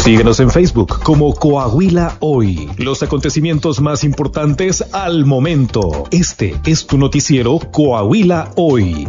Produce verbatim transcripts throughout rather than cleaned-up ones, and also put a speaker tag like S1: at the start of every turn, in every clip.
S1: Síguenos en Facebook como Coahuila Hoy. Los acontecimientos más importantes al momento. Este es tu noticiero Coahuila Hoy.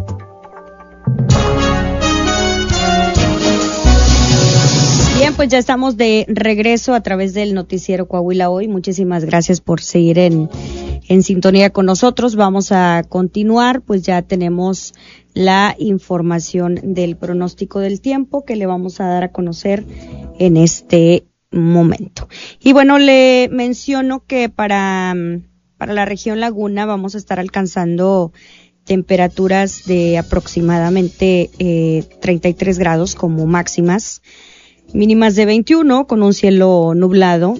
S2: Bien, pues ya estamos de regreso a través del noticiero Coahuila Hoy. Muchísimas gracias por seguir en, en sintonía con nosotros. Vamos a continuar, pues ya tenemos la información del pronóstico del tiempo que le vamos a dar a conocer en este momento. Y bueno, le menciono que para, para la región Laguna vamos a estar alcanzando temperaturas de aproximadamente eh, treinta y tres grados como máximas, mínimas de veintiuno con un cielo nublado,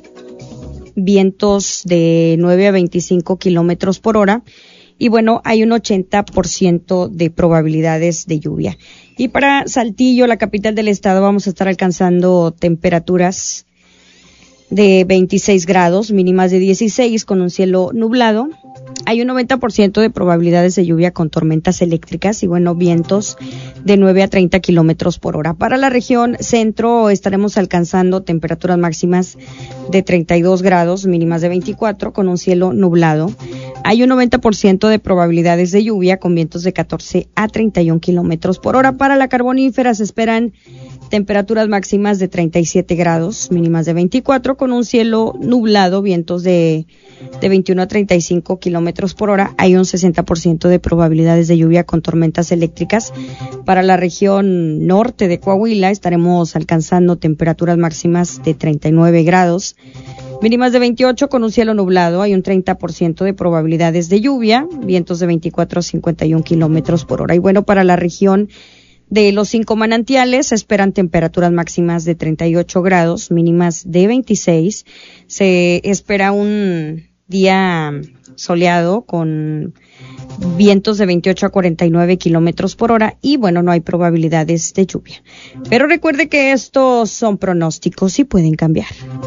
S2: vientos de nueve a veinticinco kilómetros por hora. Y bueno, hay un ochenta por ciento de probabilidades de lluvia. Y para Saltillo, la capital del estado, vamos a estar alcanzando temperaturas de veintiséis grados, mínimas de dieciséis, con un cielo nublado. Hay un noventa por ciento de probabilidades de lluvia con tormentas eléctricas y bueno, vientos de nueve a treinta kilómetros por hora. Para la región centro estaremos alcanzando temperaturas máximas de treinta y dos grados, mínimas de veinticuatro, con un cielo nublado. Hay un noventa por ciento de probabilidades de lluvia con vientos de catorce a treinta y un kilómetros por hora. Para la carbonífera se esperan temperaturas máximas de treinta y siete grados, mínimas de veinticuatro, con un cielo nublado, vientos de, de veintiuno a treinta y cinco kilómetros por hora. Hay un sesenta por ciento de probabilidades de lluvia con tormentas eléctricas. Para la región norte de Coahuila estaremos alcanzando temperaturas máximas de treinta y nueve grados, mínimas de veintiocho, con un cielo nublado. Hay un treinta por ciento de probabilidades de lluvia, vientos de veinticuatro a cincuenta y un kilómetros por hora. Y bueno, para la región de los cinco manantiales se esperan temperaturas máximas de treinta y ocho grados, mínimas de veintiséis. Se espera un día soleado con vientos de veintiocho a cuarenta y nueve kilómetros por hora y bueno, no hay probabilidades de lluvia. Pero recuerde que estos son pronósticos y pueden cambiar.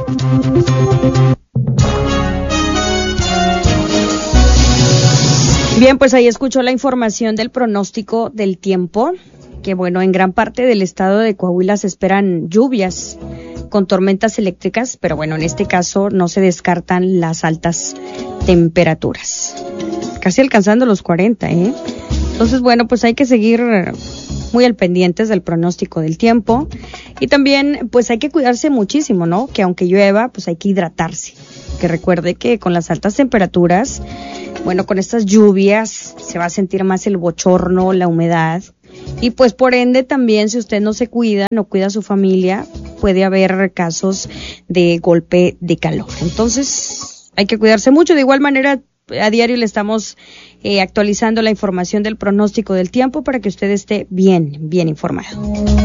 S2: Bien, pues ahí escuchó la información del pronóstico del tiempo, que bueno, en gran parte del estado de Coahuila se esperan lluvias con tormentas eléctricas, pero bueno, en este caso no se descartan las altas temperaturas, casi alcanzando los cuarenta, ¿eh? Entonces, bueno, pues hay que seguir muy al pendientes del pronóstico del tiempo y también pues hay que cuidarse muchísimo, ¿no? Que aunque llueva, pues hay que hidratarse. Que recuerde que con las altas temperaturas, bueno, con estas lluvias se va a sentir más el bochorno, la humedad. Y pues por ende también si usted no se cuida, no cuida a su familia, puede haber casos de golpe de calor. Entonces hay que cuidarse mucho. De igual manera, a diario le estamos eh, actualizando la información del pronóstico del tiempo para que usted esté bien, bien informado.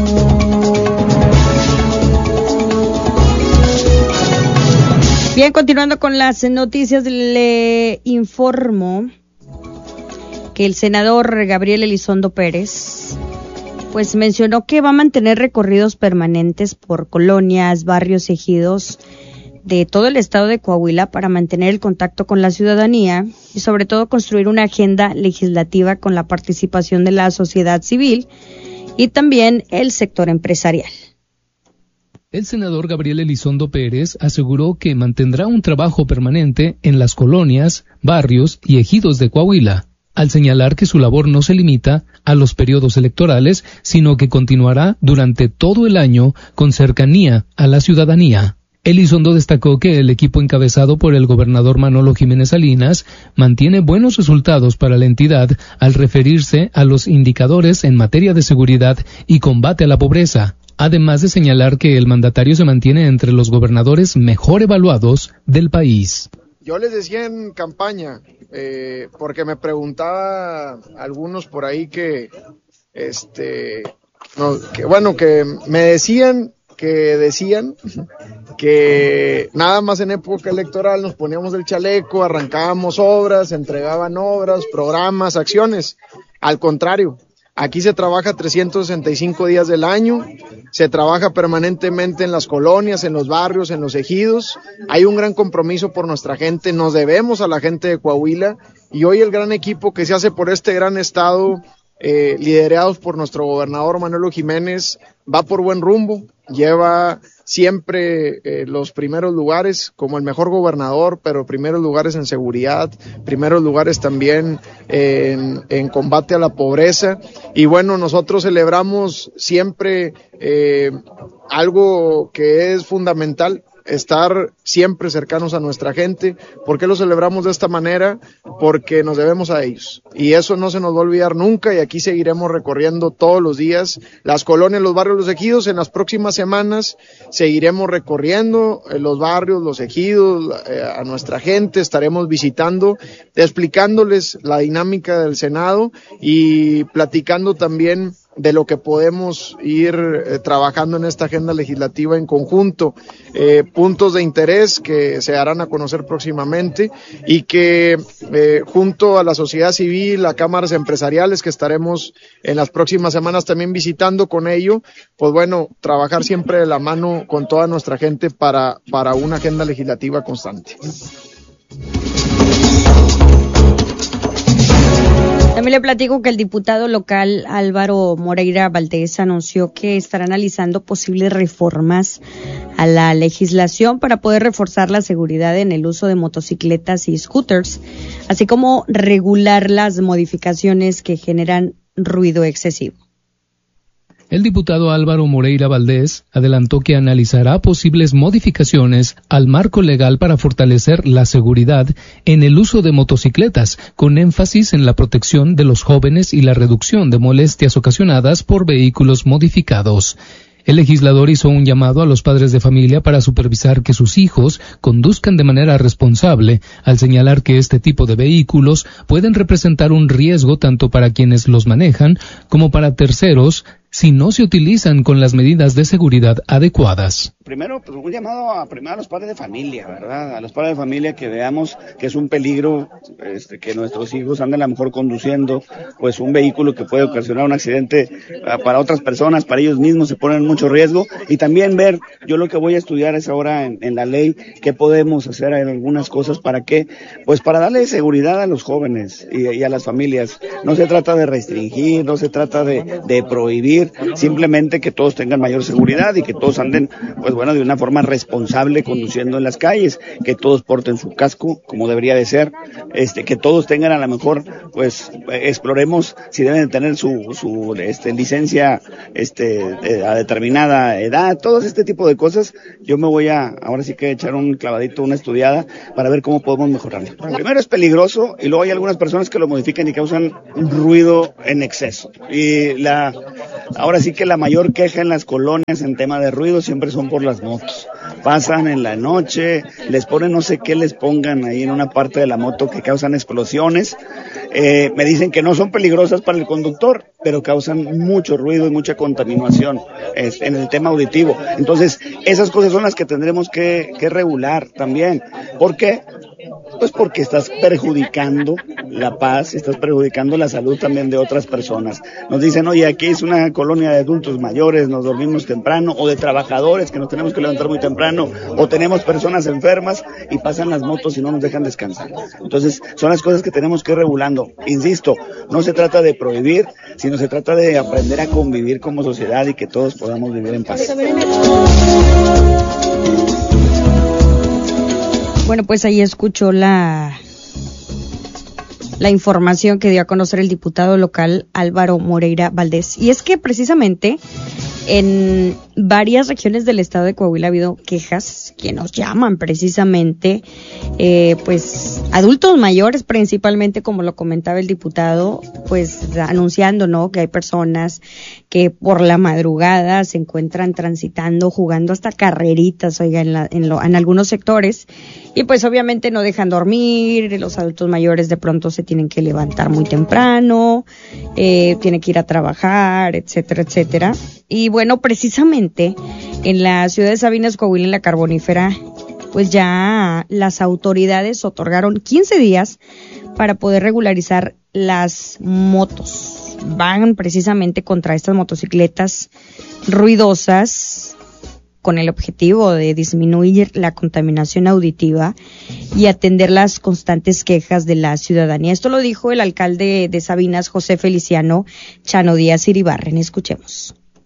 S2: Bien, continuando con las noticias, le informo que el senador Gabriel Elizondo Pérez pues mencionó que va a mantener recorridos permanentes por colonias, barrios y ejidos de todo el estado de Coahuila para mantener el contacto con la ciudadanía y sobre todo construir una agenda legislativa con la participación de la sociedad civil y también el sector empresarial.
S3: El senador Gabriel Elizondo Pérez aseguró que mantendrá un trabajo permanente en las colonias, barrios y ejidos de Coahuila, al señalar que su labor no se limita a los periodos electorales, sino que continuará durante todo el año con cercanía a la ciudadanía. Elizondo destacó que el equipo encabezado por el gobernador Manolo Jiménez Salinas mantiene buenos resultados para la entidad al referirse a los indicadores en materia de seguridad y combate a la pobreza, además de señalar que el mandatario se mantiene entre los gobernadores mejor evaluados del país.
S4: Yo les decía en campaña, eh, porque me preguntaba algunos por ahí que, este, no, que bueno, que me decían, que decían que nada más en época electoral nos poníamos el chaleco, arrancábamos obras, entregaban obras, programas, acciones. Al contrario, aquí se trabaja trescientos sesenta y cinco días del año, se trabaja permanentemente en las colonias, en los barrios, en los ejidos. Hay un gran compromiso por nuestra gente, nos debemos a la gente de Coahuila y hoy el gran equipo que se hace por este gran estado, eh, liderados por nuestro gobernador Manolo Jiménez, va por buen rumbo. lleva siempre eh, los primeros lugares como el mejor gobernador, pero primeros lugares en seguridad, primeros lugares también en, en combate a la pobreza. Y bueno, nosotros celebramos siempre eh, algo que es fundamental, estar siempre cercanos a nuestra gente. ¿Por qué lo celebramos de esta manera? Porque nos debemos a ellos. Y eso no se nos va a olvidar nunca, y aquí seguiremos recorriendo todos los días las colonias, los barrios, los ejidos. En las próximas semanas seguiremos recorriendo los barrios, los ejidos, eh, a nuestra gente, estaremos visitando, explicándoles la dinámica del Senado y platicando también de lo que podemos ir eh, trabajando en esta agenda legislativa en conjunto, eh, puntos de interés que se harán a conocer próximamente y que eh, junto a la sociedad civil, a cámaras empresariales que estaremos en las próximas semanas también visitando con ello, pues bueno, trabajar siempre de la mano con toda nuestra gente para, para una agenda legislativa constante.
S2: También le platico que el diputado local Álvaro Moreira Valdés anunció que estará analizando posibles reformas a la legislación para poder reforzar la seguridad en el uso de motocicletas y scooters, así como regular las modificaciones que generan ruido excesivo.
S3: El diputado Álvaro Moreira Valdés adelantó que analizará posibles modificaciones al marco legal para fortalecer la seguridad en el uso de motocicletas, con énfasis en la protección de los jóvenes y la reducción de molestias ocasionadas por vehículos modificados. El legislador hizo un llamado a los padres de familia para supervisar que sus hijos conduzcan de manera responsable, al señalar que este tipo de vehículos pueden representar un riesgo tanto para quienes los manejan como para terceros si no se utilizan con las medidas de seguridad adecuadas.
S5: Primero, pues un llamado a, primero a los padres de familia, ¿verdad? A los padres de familia que veamos que es un peligro este, que nuestros hijos anden a lo mejor conduciendo pues un vehículo que puede ocasionar un accidente uh, para otras personas, para ellos mismos se ponen en mucho riesgo. Y también ver, yo lo que voy a estudiar es ahora en, en la ley, qué podemos hacer en algunas cosas para qué, pues para darle seguridad a los jóvenes y, y a las familias. No se trata de restringir, no se trata de, de prohibir, simplemente que todos tengan mayor seguridad y que todos anden, pues bueno, de una forma responsable conduciendo en las calles, que todos porten su casco como debería de ser, este, que todos tengan a lo mejor, pues exploremos si deben de tener su, su este, licencia este, a determinada edad, todo este tipo de cosas. Yo me voy a, ahora sí que echar un clavadito, una estudiada, para ver cómo podemos mejorarlo. Primero es peligroso y luego hay algunas personas que lo modifican y causan ruido en exceso. Y la Ahora sí que la mayor queja en las colonias en tema de ruido siempre son por las motos. Pasan en la noche, les ponen no sé qué les pongan ahí en una parte de la moto que causan explosiones. Eh, me dicen que no son peligrosas para el conductor, pero causan mucho ruido y mucha contaminación eh, en el tema auditivo. Entonces, esas cosas son las que tendremos que, que regular también. ¿Por qué? Pues porque estás perjudicando la paz, estás perjudicando la salud también de otras personas. Nos dicen, oye, aquí es una colonia de adultos mayores, nos dormimos temprano, o de trabajadores que nos tenemos que levantar muy temprano, o tenemos personas enfermas y pasan las motos y no nos dejan descansar. Entonces, son las cosas que tenemos que ir regulando. Insisto, no se trata de prohibir, sino se trata de aprender a convivir como sociedad y que todos podamos vivir en paz.
S2: Bueno, pues ahí escuchó la, la información que dio a conocer el diputado local Álvaro Moreira Valdés. Y es que precisamente en varias regiones del estado de Coahuila ha habido quejas que nos llaman precisamente, eh, pues adultos mayores principalmente, como lo comentaba el diputado, pues anunciando, ¿no?, que hay personas que por la madrugada se encuentran transitando, jugando hasta carreritas, oiga, en, la, en, lo, en algunos sectores, y pues obviamente no dejan dormir. Los adultos mayores de pronto se tienen que levantar muy temprano, eh, tienen que ir a trabajar, etcétera, etcétera. Y bueno, precisamente en la ciudad de Sabinas, Coahuila, en la Carbonífera, pues ya las autoridades otorgaron quince días para poder regularizar las motos. Van precisamente contra estas motocicletas ruidosas con el objetivo de disminuir la contaminación auditiva y atender las constantes quejas de la ciudadanía. Esto lo dijo el alcalde de Sabinas, José Feliciano Chano Díaz Iribarren. Escuchemos.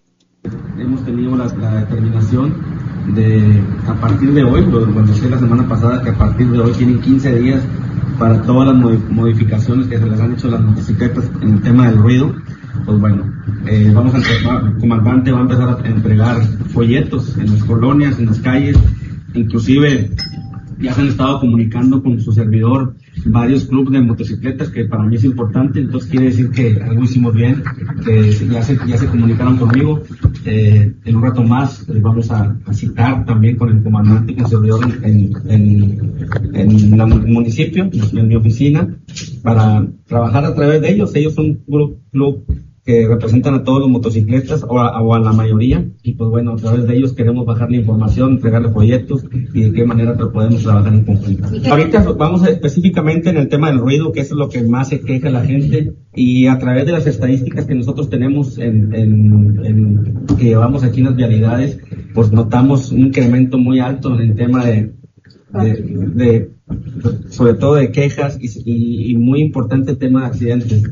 S6: Hemos tenido la, la determinación de, a partir de hoy, lo decía la semana pasada, que a partir de hoy tienen quince días para todas las modificaciones que se les han hecho a las motocicletas en el tema del ruido. Pues bueno, eh, vamos a empezar, el comandante va a empezar a entregar folletos en las colonias, en las calles, inclusive ya se han estado comunicando con su servidor varios clubes de motocicletas, que para mí es importante, entonces quiere decir que algo hicimos bien, que ya se, ya se comunicaron conmigo. Eh, en un rato más les vamos a, a citar también con el comandante y con el servidor en, en, en el municipio, en mi oficina, para trabajar a través de ellos. Ellos son un club, club que representan a todos los motocicletas o a, o a la mayoría, y pues bueno, a través de ellos queremos bajar la información, entregarle proyectos y de qué manera podemos trabajar en conjunto. Ahorita vamos a, específicamente en el tema del ruido, que eso es lo que más se queja la gente, y a través de las estadísticas que nosotros tenemos en, en, en que llevamos aquí en las vialidades, pues notamos un incremento muy alto en el tema de, de, de sobre todo de quejas y, y, y muy importante el tema de accidentes.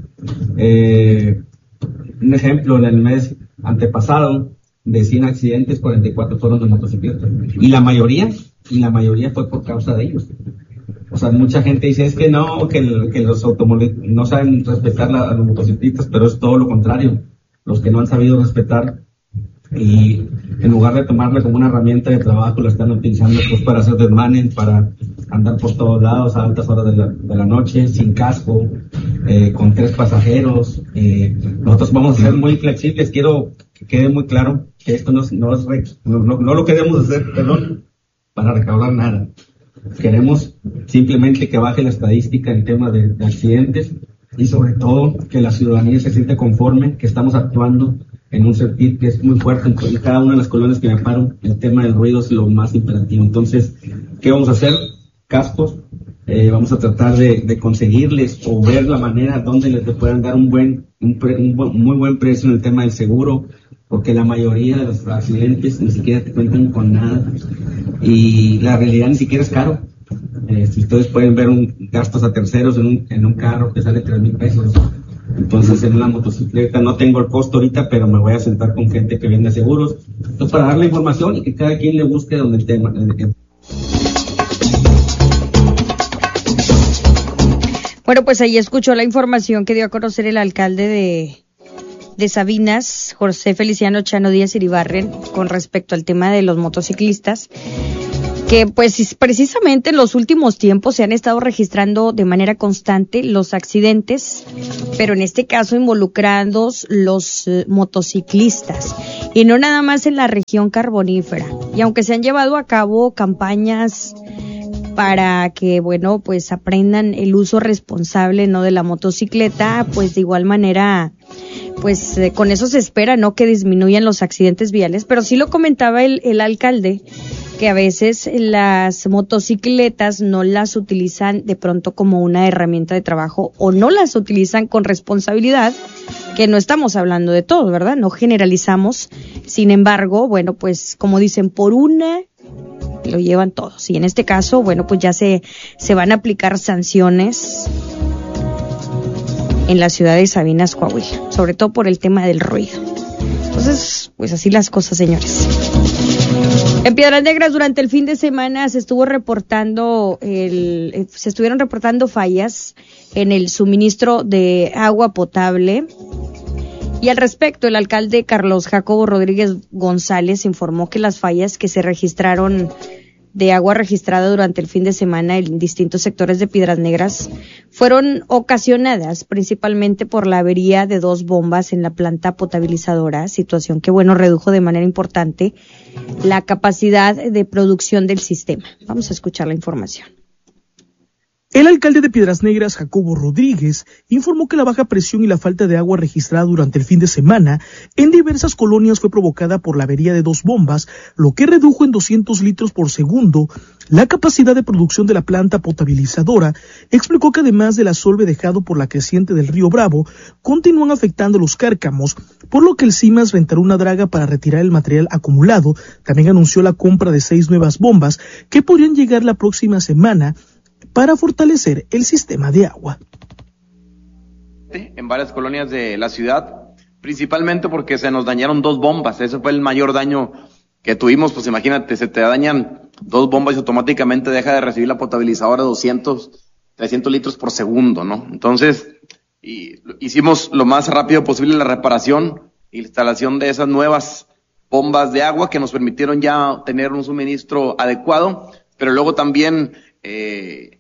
S6: Eh, Un ejemplo, en el mes antepasado, de cien accidentes, cuarenta y cuatro fueron de motocicletas. Y la mayoría, y la mayoría fue por causa de ellos. O sea, mucha gente dice, es que no, que, el, que los automóviles no saben respetar la, a los motociclistas, pero es todo lo contrario. Los que no han sabido respetar, y en lugar de tomarla como una herramienta de trabajo, la están utilizando pues para hacer desmanes, para andar por todos lados a altas horas de la, de la noche, sin casco, eh, con tres pasajeros. Eh, nosotros vamos a ser muy flexibles. Quiero que quede muy claro que esto no, no es re, no, no, no lo queremos hacer, perdón, para recaudar nada. Queremos simplemente que baje la estadística en tema de, de accidentes, y sobre todo que la ciudadanía se siente conforme, que estamos actuando en un sentir que es muy fuerte en cada una de las colonias que me paro. El tema del ruido es lo más imperativo. Entonces, ¿qué vamos a hacer? Cascos. Eh, vamos a tratar de, de conseguirles o ver la manera donde les puedan dar un buen, un, pre, un buen, muy buen precio en el tema del seguro, porque la mayoría de los accidentes ni siquiera te cuentan con nada, y la realidad ni siquiera es caro. Eh, si ustedes pueden ver un gastos a terceros en un, en un carro que sale tres mil pesos. Entonces, en una motocicleta no tengo el costo ahorita, pero me voy a sentar con gente que vende seguros. Entonces, para darle información y que cada quien le busque donde el tema.
S2: Bueno, pues ahí escuchó la información que dio a conocer el alcalde de, de Sabinas, José Feliciano Chano Díaz Iribarren, con respecto al tema de los motociclistas, que pues precisamente en los últimos tiempos se han estado registrando de manera constante los accidentes, pero en este caso involucrados los eh, motociclistas, y no nada más en la región carbonífera. Y aunque se han llevado a cabo campañas para que, bueno, pues aprendan el uso responsable, ¿no?, de la motocicleta, pues de igual manera, pues eh, con eso se espera, ¿no?, que disminuyan los accidentes viales. Pero sí lo comentaba el, el alcalde, que a veces las motocicletas no las utilizan de pronto como una herramienta de trabajo, o no las utilizan con responsabilidad, que no estamos hablando de todo, ¿verdad? No generalizamos. Sin embargo, bueno, pues como dicen, por una lo llevan todos. Y en este caso, bueno, pues ya se, se van a aplicar sanciones en la ciudad de Sabinas, Coahuila, sobre todo por el tema del ruido. Entonces, pues así las cosas, señores. En Piedras Negras durante el fin de semana se estuvo reportando el, se estuvieron reportando fallas en el suministro de agua potable. Y al respecto, el alcalde Carlos Jacobo Rodríguez González informó que las fallas que se registraron de agua registrada durante el fin de semana en distintos sectores de Piedras Negras fueron ocasionadas principalmente por la avería de dos bombas en la planta potabilizadora, situación que, bueno, redujo de manera importante la capacidad de producción del sistema. Vamos a escuchar la información.
S7: El alcalde de Piedras Negras, Jacobo Rodríguez, informó que la baja presión y la falta de agua registrada durante el fin de semana en diversas colonias fue provocada por la avería de dos bombas, lo que redujo en doscientos litros por segundo la capacidad de producción de la planta potabilizadora. Explicó que además del asolve dejado por la creciente del río Bravo, continúan afectando los cárcamos, por lo que el CIMAS rentará una draga para retirar el material acumulado. También anunció la compra de seis nuevas bombas que podrían llegar la próxima semana para fortalecer el sistema de agua.
S8: En varias colonias de la ciudad, principalmente porque se nos dañaron dos bombas. Ese fue el mayor daño que tuvimos. Pues imagínate, se te dañan dos bombas y automáticamente deja de recibir la potabilizadora doscientos, trescientos litros por segundo, ¿no? Entonces, y, hicimos lo más rápido posible la reparación y la instalación de esas nuevas bombas de agua que nos permitieron ya tener un suministro adecuado, pero luego también eh,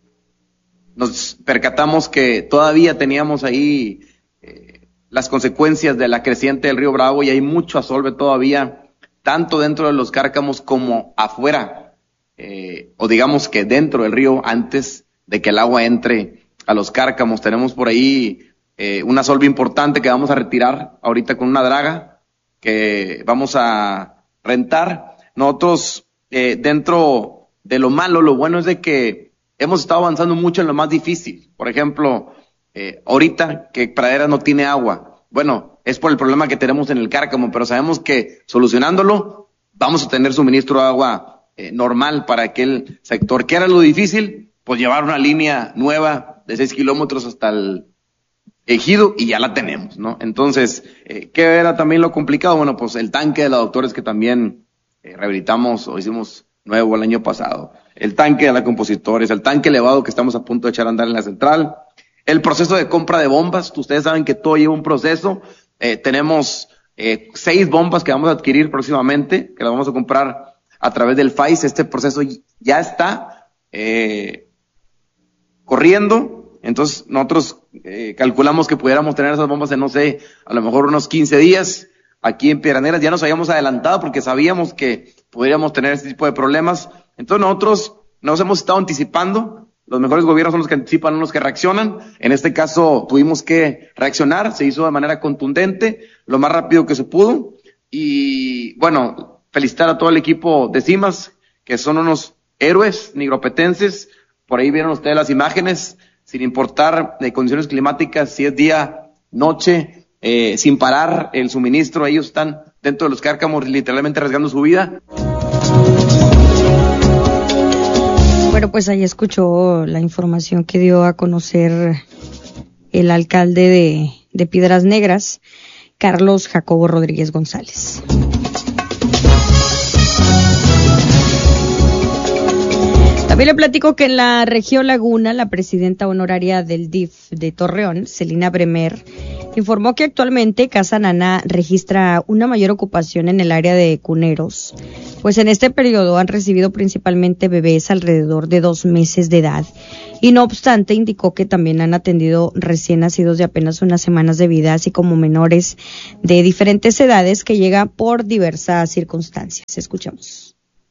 S8: nos percatamos que todavía teníamos ahí eh, las consecuencias de la creciente del río Bravo y hay mucho asolve todavía, tanto dentro de los cárcamos como afuera, eh, o digamos que dentro del río antes de que el agua entre a los cárcamos. Tenemos por ahí eh, un asolve importante que vamos a retirar ahorita con una draga que vamos a rentar. Nosotros, eh, dentro de lo malo, lo bueno es de que hemos estado avanzando mucho en lo más difícil. Por ejemplo, eh, ahorita que Praderas no tiene agua. Bueno, es por el problema que tenemos en el cárcamo, pero sabemos que solucionándolo vamos a tener suministro de agua eh, normal para aquel sector. ¿Qué era lo difícil? Pues llevar una línea nueva de seis kilómetros hasta el Ejido y ya la tenemos, ¿no? Entonces, eh, ¿qué era también lo complicado? Bueno, pues el tanque de la Doctores que también eh, rehabilitamos o hicimos nuevo el año pasado. El tanque de la Compositores, el tanque elevado que estamos a punto de echar a andar en la central. El proceso de compra de bombas, ustedes saben que todo lleva un proceso. Eh, tenemos eh, seis bombas que vamos a adquirir próximamente, que las vamos a comprar a través del F A I S. Este proceso ya está eh, corriendo. Entonces, nosotros eh, calculamos que pudiéramos tener esas bombas en, no sé, a lo mejor unos quince días aquí en Piedras Negras. Ya nos habíamos adelantado porque sabíamos que podríamos tener este tipo de problemas. Entonces, nosotros nos hemos estado anticipando. Los mejores gobiernos son los que anticipan, no los que reaccionan. En este caso, tuvimos que reaccionar. Se hizo de manera contundente, lo más rápido que se pudo. Y, bueno, felicitar a todo el equipo de CIMAS, que son unos héroes nigropetenses. Por ahí vieron ustedes las imágenes. Sin importar de condiciones climáticas, si es día, noche, eh, sin parar el suministro, ellos están dentro de los cárcamos literalmente arriesgando su vida.
S2: Bueno, pues ahí escuchó la información que dio a conocer el alcalde de, de Piedras Negras, Carlos Jacobo Rodríguez González. También le platico que en la región Laguna, la presidenta honoraria del D I F de Torreón, Celina Bremer, informó que actualmente Casa Nana registra una mayor ocupación en el área de cuneros, pues en este periodo han recibido principalmente bebés alrededor de dos meses de edad. Y no obstante, indicó que también han atendido recién nacidos de apenas unas semanas de vida, así como menores de diferentes edades que llegan por diversas circunstancias. Escuchamos.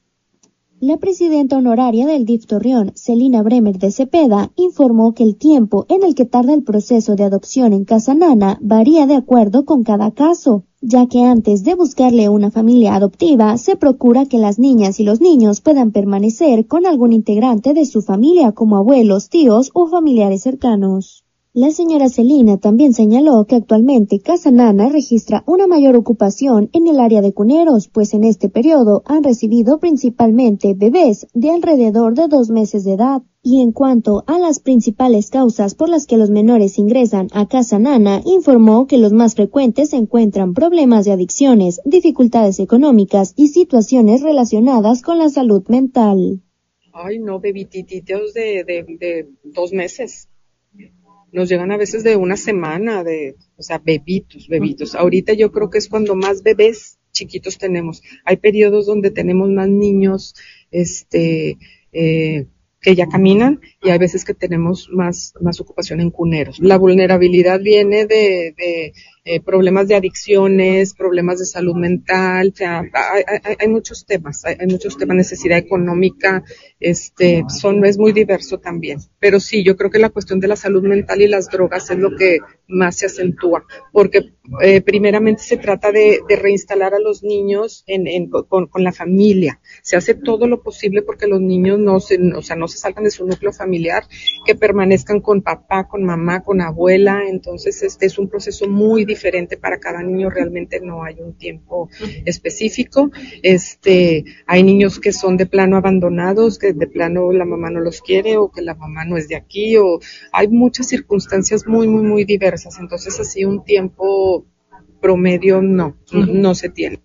S9: La presidenta honoraria del D I F Torreón, Celina Bremer de Cepeda, informó que el tiempo en el que tarda el proceso de adopción en Casa Nana varía de acuerdo con cada caso, ya que antes de buscarle una familia adoptiva, se procura que las niñas y los niños puedan permanecer con algún integrante de su familia como abuelos, tíos o familiares cercanos. La señora Celina también señaló que actualmente Casa Nana registra una mayor ocupación en el área de cuneros, pues en este periodo han recibido principalmente bebés de alrededor de dos meses de edad. Y en cuanto a las principales causas por las que los menores ingresan a Casa Nana, informó que los más frecuentes se encuentran problemas de adicciones, dificultades económicas y situaciones relacionadas con la salud mental.
S10: Ay, no, bebitititos de, de, de dos meses. Nos llegan a veces de una semana, de, o sea, bebitos, bebitos. Ahorita yo creo que es cuando más bebés chiquitos tenemos. Hay periodos donde tenemos más niños, este, eh, que ya caminan, y hay veces que tenemos más, más ocupación en cuneros. La vulnerabilidad viene de, de eh, problemas de adicciones, problemas de salud mental, o sea, hay, hay, hay muchos temas, hay, hay muchos temas, necesidad económica, este, son, es muy diverso también. Pero sí, yo creo que la cuestión de la salud mental y las drogas es lo que más se acentúa, porque eh, primeramente se trata de, de reinstalar a los niños en, en, con, con la familia. Se hace todo lo posible porque los niños no se, o sea, no se salgan de su núcleo familiar, que permanezcan con papá, con mamá, con abuela. Entonces este es un proceso muy diferente para cada niño, realmente no hay un tiempo específico. Este, hay niños que son de plano abandonados, que de plano la mamá no los quiere, o que la mamá no es de aquí, o hay muchas circunstancias muy, muy, muy diversas. Entonces así un tiempo promedio no, uh-huh. no se tiene.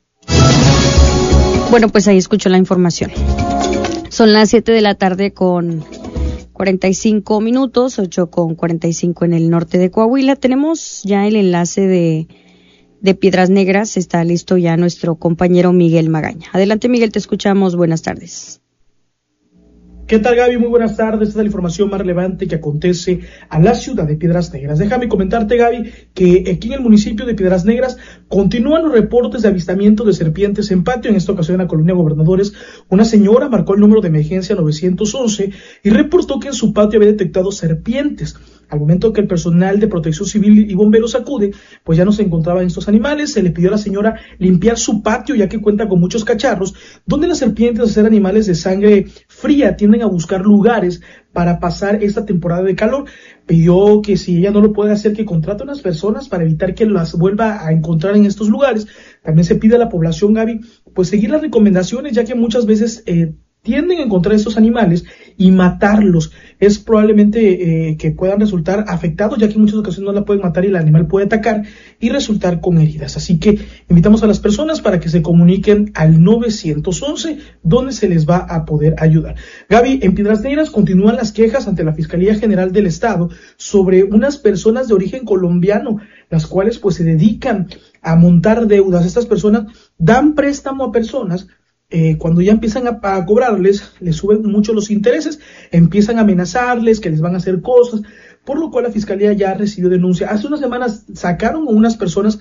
S2: Bueno, pues ahí escucho la información. Son las siete de la tarde con cuarenta y cinco minutos, ocho con cuarenta y cinco en el norte de Coahuila. Tenemos ya el enlace de, de Piedras Negras. Está listo ya nuestro compañero Miguel Magaña. Adelante, Miguel, te escuchamos. Buenas tardes.
S7: ¿Qué tal, Gaby? Muy buenas tardes. Esta es la información más relevante que acontece a la ciudad de Piedras Negras. Déjame comentarte, Gaby, que aquí en el municipio de Piedras Negras continúan los reportes de avistamiento de serpientes en patio. En esta ocasión, en la colonia Gobernadores, una señora marcó el número de emergencia nueve once y reportó que en su patio había detectado serpientes. Al momento que el personal de protección civil y bomberos acude, pues ya no se encontraban estos animales. Se le pidió a la señora limpiar su patio, ya que cuenta con muchos cacharros, donde las serpientes, al ser animales de sangre fría, tienden a buscar lugares para pasar esta temporada de calor. Pidió que si ella no lo puede hacer, que contrate a unas personas para evitar que las vuelva a encontrar en estos lugares. También se pide a la población, Gaby, pues seguir las recomendaciones, ya que muchas veces eh, tienden a encontrar estos animales y matarlos. Es probablemente eh, que puedan resultar afectados, ya que en muchas ocasiones no la pueden matar y el animal puede atacar y resultar con heridas. Así que invitamos a las personas para que se comuniquen al nueve once, donde se les va a poder ayudar. Gaby, en Piedras Negras continúan las quejas ante la Fiscalía General del Estado sobre unas personas de origen colombiano, las cuales pues se dedican a montar deudas. Estas personas dan préstamo a personas. Eh, cuando ya empiezan a, a cobrarles, les suben mucho los intereses, empiezan a amenazarles que les van a hacer cosas, por lo cual la Fiscalía ya recibió denuncia. Hace unas semanas sacaron a unas personas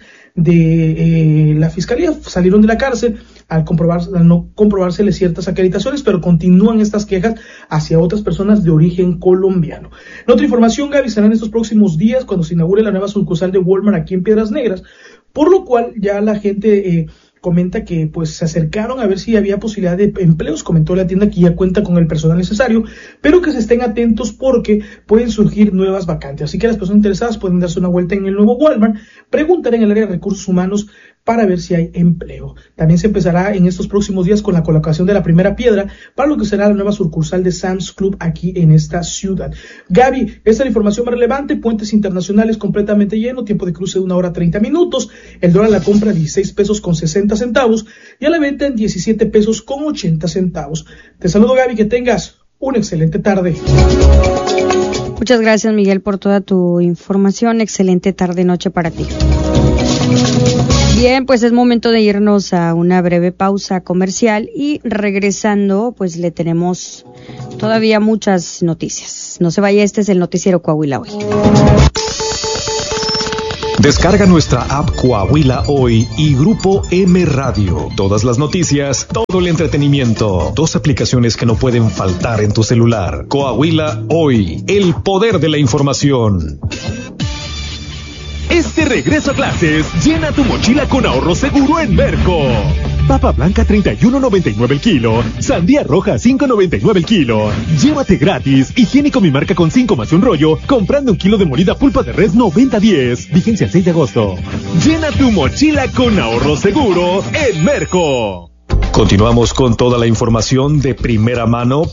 S7: de eh, la Fiscalía, salieron de la cárcel al, comprobar, al no comprobárseles ciertas acreditaciones, pero continúan estas quejas hacia otras personas de origen colombiano. En otra información, Gaby, será en estos próximos días cuando se inaugure la nueva sucursal de Walmart aquí en Piedras Negras, por lo cual ya la gente eh, comenta que pues se acercaron a ver si había posibilidad de empleos. Comentó la tienda que ya cuenta con el personal necesario, pero que se estén atentos porque pueden surgir nuevas vacantes. Así que las personas interesadas pueden darse una vuelta en el nuevo Walmart, preguntar en el área de recursos humanos para ver si hay empleo. También se empezará en estos próximos días con la colocación de la primera piedra para lo que será la nueva sucursal de Sam's Club aquí en esta ciudad. Gaby, esta es la información más relevante. Puentes internacionales completamente lleno, tiempo de cruce de una hora treinta minutos, el dólar a la compra dieciséis pesos con sesenta centavos y a la venta en diecisiete pesos con ochenta centavos. Te saludo, Gaby, que tengas una excelente tarde.
S2: Muchas gracias, Miguel, por toda tu información. Excelente tarde, noche para ti. Bien, pues es momento de irnos a una breve pausa comercial y regresando, pues le tenemos todavía muchas noticias. No se vaya, este es el noticiero Coahuila Hoy.
S1: Descarga nuestra app Coahuila Hoy y Grupo M Radio. Todas las noticias, todo el entretenimiento. Dos aplicaciones que no pueden faltar en tu celular. Coahuila Hoy, el poder de la información.
S11: Este regreso a clases, llena tu mochila con ahorro seguro en Merco. Papa blanca treinta y uno noventa y nueve el kilo, sandía roja cinco noventa y nueve el kilo. Llévate gratis higiénico mi marca con cinco más un rollo, comprando un kilo de molida pulpa de res noventa diez. Vigencia el seis de agosto. Llena tu mochila con ahorro seguro en Merco.
S1: Continuamos con toda la información de primera mano